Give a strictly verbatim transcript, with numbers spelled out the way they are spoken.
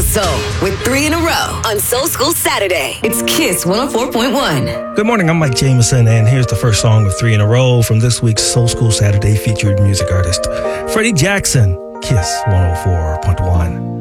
soul with three in a row on Soul School Saturday. It's Kiss one oh four point one. Good morning, I'm Mike Jameson, and here's the first song of Three in a Row from this week's Soul School Saturday featured music artist, Freddie Jackson, Kiss one oh four point one.